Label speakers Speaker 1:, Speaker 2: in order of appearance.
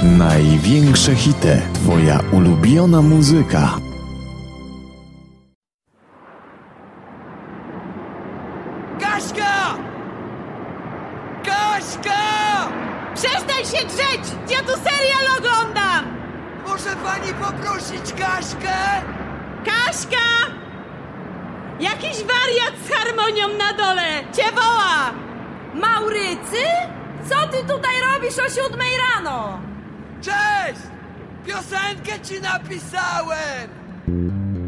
Speaker 1: Największe hity, twoja ulubiona muzyka.
Speaker 2: Kaśka! Kaśka!
Speaker 3: Przestań się drzeć! Ja tu serial oglądam!
Speaker 2: Może pani poprosić Kaśkę?
Speaker 3: Kaśka! Jakiś wariat z harmonią na dole! Cię woła!
Speaker 4: Maurycy? Co ty tutaj robisz o 7 rano?
Speaker 2: Cześć! Piosenkę ci napisałem!